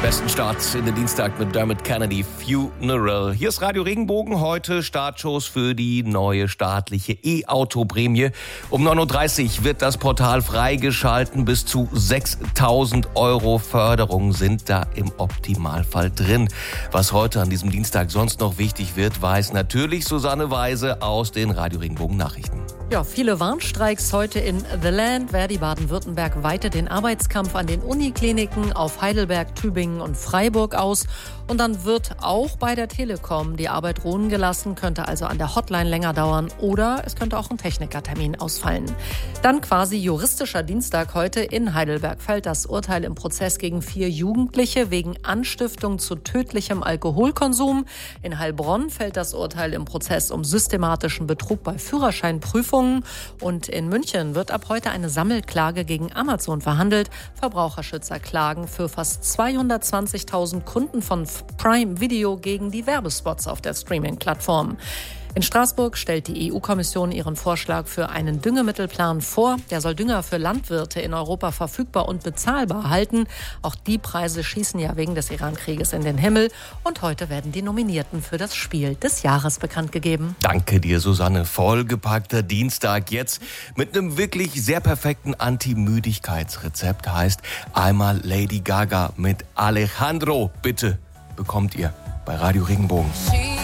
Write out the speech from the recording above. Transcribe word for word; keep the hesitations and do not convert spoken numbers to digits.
Besten Start in den Dienstag mit Dermot Kennedy, Funeral. Hier ist Radio Regenbogen, heute Startschuss für die neue staatliche E-Auto-Prämie. Um neun Uhr dreißig wird das Portal freigeschalten. Bis zu sechstausend Euro Förderung sind da im Optimalfall drin. Was heute an diesem Dienstag sonst noch wichtig wird, weiß natürlich Susanne Weise aus den Radio Regenbogen Nachrichten. Ja, viele Warnstreiks heute in The Land. Verdi Baden-Württemberg weitet den Arbeitskampf an den Unikliniken auf Heidelberg, Tübingen und Freiburg aus. Und dann wird auch bei der Telekom die Arbeit ruhen gelassen, könnte also an der Hotline länger dauern oder es könnte auch ein Technikertermin ausfallen. Dann quasi juristischer Dienstag heute. In Heidelberg fällt das Urteil im Prozess gegen vier Jugendliche wegen Anstiftung zu tödlichem Alkoholkonsum. In Heilbronn fällt das Urteil im Prozess um systematischen Betrug bei Führerscheinprüfungen. Und in München wird ab heute eine Sammelklage gegen Amazon verhandelt. Verbraucherschützer klagen für fast zweihundertzwanzigtausend Kunden von Prime Video gegen die Werbespots auf der Streaming-Plattform. In Straßburg stellt die E U-Kommission ihren Vorschlag für einen Düngemittelplan vor. Der soll Dünger für Landwirte in Europa verfügbar und bezahlbar halten. Auch die Preise schießen ja wegen des Iran-Krieges in den Himmel. Und heute werden die Nominierten für das Spiel des Jahres bekannt gegeben. Danke dir, Susanne. Vollgepackter Dienstag jetzt mit einem wirklich sehr perfekten Anti-Müdigkeitsrezept. Heißt einmal Lady Gaga mit Alejandro. Bitte bekommt ihr bei Radio Regenbogen.